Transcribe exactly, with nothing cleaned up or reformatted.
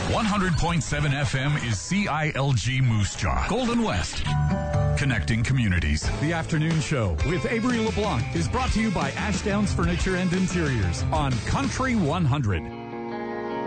one hundred point seven F M is C I L G Moose Jaw, Golden West. Connecting communities. The Afternoon Show with Avery LeBlanc is brought to you by Ashdowns Furniture and Interiors on Country one hundred.